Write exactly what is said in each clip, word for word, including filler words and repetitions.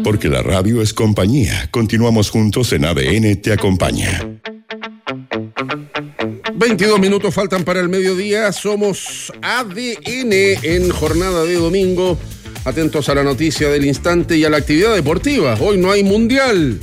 Porque la radio es compañía. Continuamos juntos en A D N Te Acompaña. veintidós minutos faltan para el mediodía. Somos A D N en jornada de domingo. Atentos a la noticia del instante y a la actividad deportiva. Hoy no hay mundial,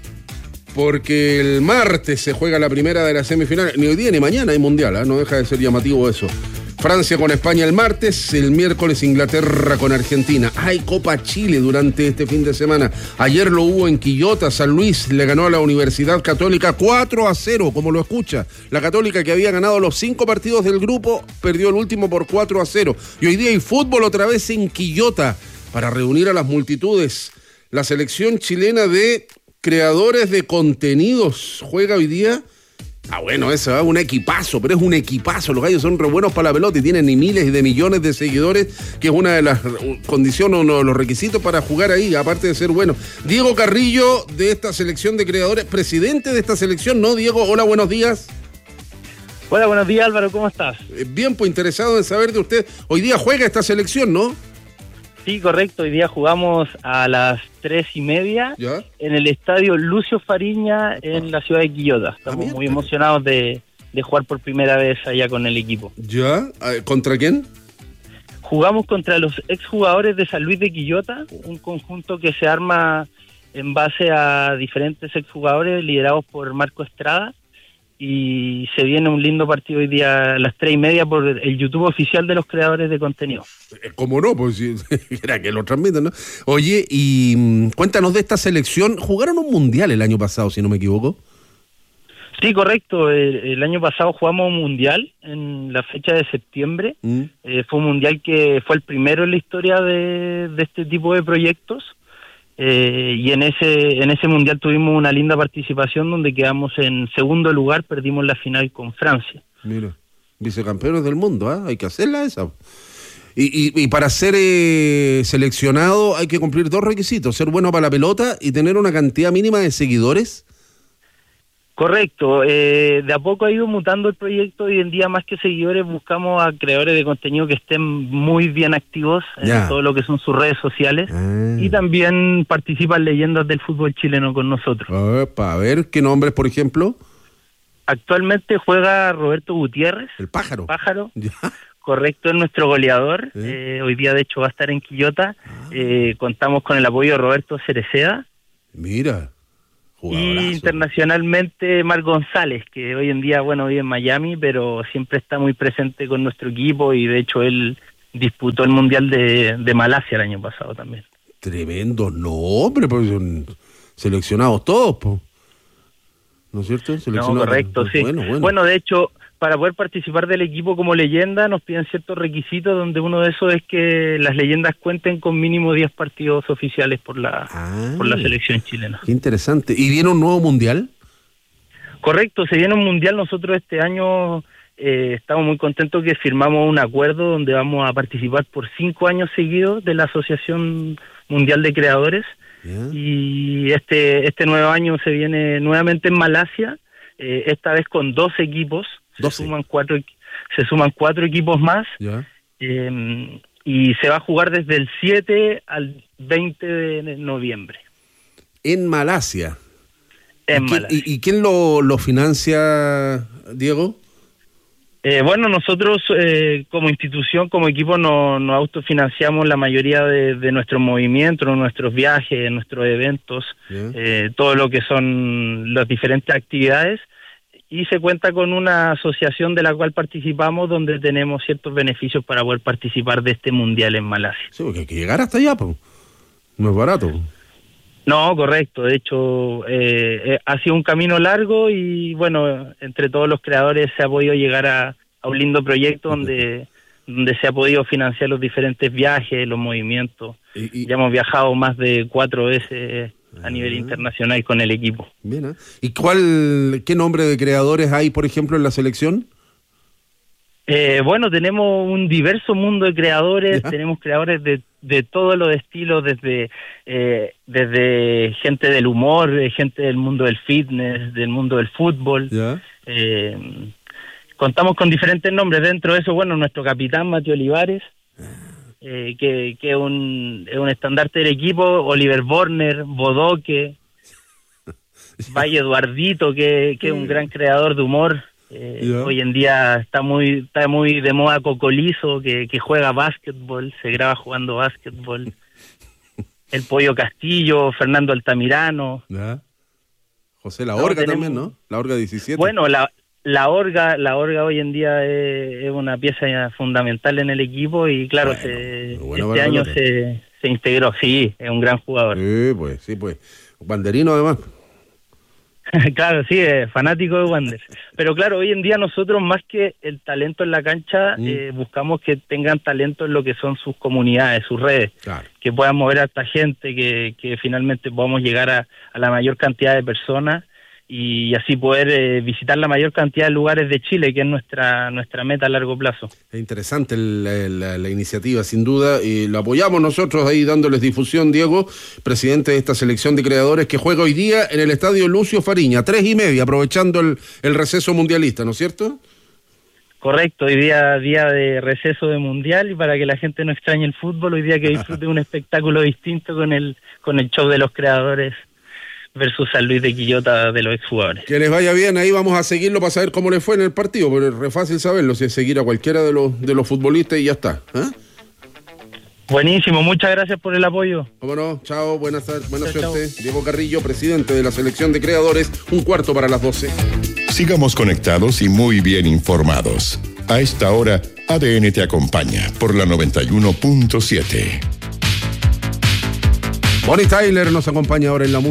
porque el martes se juega la primera de las semifinales. Ni hoy día ni mañana hay mundial, ¿eh? No deja de ser llamativo eso. Francia con España el martes, el miércoles Inglaterra con Argentina. Hay Copa Chile durante este fin de semana. Ayer lo hubo en Quillota. San Luis le ganó a la Universidad Católica cuatro a cero, como lo escucha. La Católica, que había ganado los cinco partidos del grupo, perdió el último por cuatro a cero. Y hoy día hay fútbol otra vez en Quillota para reunir a las multitudes. La selección chilena de creadores de contenidos juega hoy día. Ah, bueno, eso es ¿eh? un equipazo, pero es un equipazo. Los gallos son re buenos para la pelota y tienen ni miles de millones de seguidores, que es una de las condiciones, uno de los requisitos para jugar ahí, aparte de ser bueno. Diego Carrillo, de esta selección de creadores, presidente de esta selección, ¿no, Diego? Hola, buenos días. Hola, buenos días, Álvaro, ¿cómo estás? Bien, pues interesado en saber de usted. Hoy día juega esta selección, ¿no? Sí, correcto. Hoy día jugamos a las tres y media ¿Ya? en el estadio Lucio Fariña en la ciudad de Quillota. Estamos ah, muy emocionados de, de jugar por primera vez allá con el equipo. ¿Ya? ¿Contra quién? Jugamos contra los exjugadores de San Luis de Quillota, un conjunto que se arma en base a diferentes exjugadores liderados por Marco Estrada. Y se viene un lindo partido hoy día a las tres y media por el YouTube oficial de los creadores de contenido. ¿Cómo no? Pues era que lo transmiten, ¿no? Oye, y cuéntanos de esta selección. Jugaron un mundial el año pasado, si no me equivoco. Sí, correcto. El, el año pasado jugamos un mundial en la fecha de septiembre. Mm. Eh, fue un mundial que fue el primero en la historia de, de este tipo de proyectos. Eh, y en ese en ese mundial tuvimos una linda participación donde quedamos en segundo lugar, perdimos la final con Francia. Mira, vicecampeones del mundo, ¿eh? Hay que hacerla esa. Y, y, y para ser eh, seleccionado hay que cumplir dos requisitos: ser bueno para la pelota y tener una cantidad mínima de seguidores. Correcto, eh, de a poco ha ido mutando el proyecto. Hoy en día, más que seguidores, buscamos a creadores de contenido que estén muy bien activos ya. en todo lo que son sus redes sociales ah. y también participan leyendas del fútbol chileno con nosotros. Para ver, ¿qué nombres, por ejemplo? Actualmente juega Roberto Gutiérrez. El pájaro. Pájaro. Ya. Correcto, es nuestro goleador. ¿Sí? Eh, hoy día, de hecho, va a estar en Quillota. Ah. Eh, contamos con el apoyo de Roberto Cereceda. Mira. Y internacionalmente Marc González, que hoy en día, bueno, vive en Miami, pero siempre está muy presente con nuestro equipo y de hecho él disputó el Mundial de, de Malasia el año pasado también. Tremendo nombre, pues son seleccionados todos, pues. ¿No es cierto? No, correcto, sí. Bueno, bueno. bueno, de hecho, para poder participar del equipo como leyenda nos piden ciertos requisitos, donde uno de esos es que las leyendas cuenten con mínimo diez partidos oficiales por la ah, por la selección chilena. Qué interesante. ¿Y viene un nuevo mundial? Correcto, se viene un mundial. Nosotros este año eh, estamos muy contentos que firmamos un acuerdo donde vamos a participar por cinco años seguidos de la Asociación Mundial de Creadores. Yeah. Y este este nuevo año se viene nuevamente en Malasia, eh, esta vez con dos equipos. Se suman cuatro, se suman cuatro equipos más yeah. eh, y se va a jugar desde el siete al veinte de noviembre. En Malasia. En ¿Y, Malasia. ¿Y, y quién lo, lo financia, Diego? Eh, bueno, nosotros eh, como institución, como equipo, nos no autofinanciamos la mayoría de, de nuestros movimientos, nuestros viajes, nuestros eventos, yeah. eh, todo lo que son las diferentes actividades. Y se cuenta con una asociación de la cual participamos, donde tenemos ciertos beneficios para poder participar de este mundial en Malasia. Sí, porque hay que llegar hasta allá, pues. No es barato. No, correcto. De hecho, eh, ha sido un camino largo y, bueno, entre todos los creadores se ha podido llegar a, a un lindo proyecto donde, donde se ha podido financiar los diferentes viajes, los movimientos. Y, y... Ya hemos viajado más de cuatro veces a nivel ah. internacional con el equipo. Bien, ¿eh? ¿Y cuál, qué nombre de creadores hay, por ejemplo, en la selección? Eh, bueno, tenemos un diverso mundo de creadores, ¿Ya? tenemos creadores de, de todos los estilos, desde eh, desde gente del humor, gente del mundo del fitness, del mundo del fútbol. ¿Ya? Eh, contamos con diferentes nombres. Dentro de eso, bueno, nuestro capitán, Mateo Olivares. eh, que, que es un, es un estandarte del equipo, Oliver Borner, Bodoque, Valle Eduardito, que, que es un gran creador de humor. Eh, yeah. Hoy en día está muy está muy de moda Cocolizo, que, que juega básquetbol, se graba jugando básquetbol. El Pollo Castillo, Fernando Altamirano. Yeah. José La Orga no, también, ¿no? La Orga diecisiete. Bueno, la, la Orga la Orga hoy en día es, es una pieza fundamental en el equipo y claro, bueno, se, bueno, este año se, se integró. Sí, es un gran jugador. Sí, pues, sí, pues. Banderino además. Claro, sí, es fanático de Wander. Pero claro, hoy en día nosotros más que el talento en la cancha, mm. eh, buscamos que tengan talento en lo que son sus comunidades, sus redes, claro. Que puedan mover a esta gente, que, que finalmente podamos llegar a, a la mayor cantidad de personas y así poder eh, visitar la mayor cantidad de lugares de Chile, que es nuestra nuestra meta a largo plazo. Es interesante el, el, la, la iniciativa, sin duda, y lo apoyamos nosotros ahí dándoles difusión. Diego, presidente de esta selección de creadores que juega hoy día en el estadio Lucio Fariña, tres y media, aprovechando el, el receso mundialista, ¿no es cierto? Correcto, hoy día día de receso de mundial y para que la gente no extrañe el fútbol, hoy día que disfrute un espectáculo distinto con el con el show de los creadores versus San Luis de Quillota de los exjugadores. Que les vaya bien, ahí vamos a seguirlo para saber cómo les fue en el partido, pero es re fácil saberlo, si es seguir a cualquiera de los de los futbolistas y ya está. ¿Eh? Buenísimo, muchas gracias por el apoyo. Cómo no, chao, buenas tardes, buena chao, suerte. Chao. Diego Carrillo, presidente de la selección de creadores, un cuarto para las doce. Sigamos conectados y muy bien informados. A esta hora, A D N te acompaña por la noventa y uno punto siete. Bonnie Tyler nos acompaña ahora en la música.